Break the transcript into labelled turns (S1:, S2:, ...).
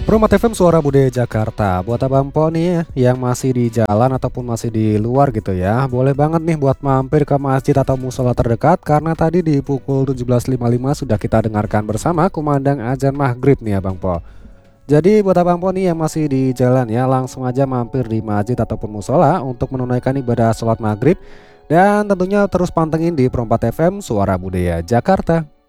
S1: Promat FM Suara Budaya Jakarta. Buat abang po nih yang masih di jalan ataupun masih di luar gitu ya, boleh banget nih buat mampir ke masjid atau musola terdekat, karena tadi di pukul 17.55 sudah kita dengarkan bersama kumandang azan maghrib nih abang po. Jadi buat abang po nih yang masih di jalan ya, langsung aja mampir di masjid ataupun musola untuk menunaikan ibadah sholat maghrib. Dan tentunya terus pantengin di Promat FM Suara Budaya Jakarta.